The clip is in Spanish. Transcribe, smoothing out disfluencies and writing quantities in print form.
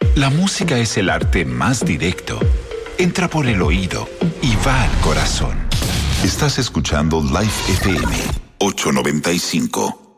La música es el arte más directo. Entra por el oído y va al corazón. Estás escuchando Life FM 895.